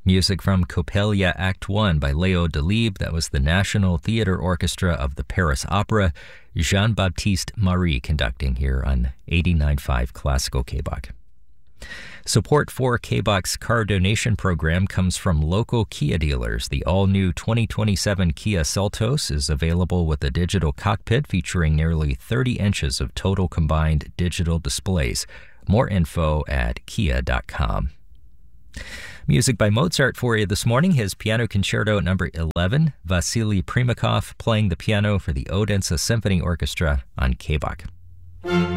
Music from Coppelia Act 1 by Léo Delibes. That was the National Theatre Orchestra of the Paris Opera. Jean-Baptiste Marie conducting here on 89.5 Classical KBOC. Support for KBOC's car donation program comes from local Kia dealers. The all-new 2027 Kia Seltos is available with a digital cockpit featuring nearly 30 inches of total combined digital displays. More info at kia.com. Music by Mozart for you this morning. His Piano Concerto number 11, Vasily Primakov playing the piano for the Odense Symphony Orchestra on KBOC.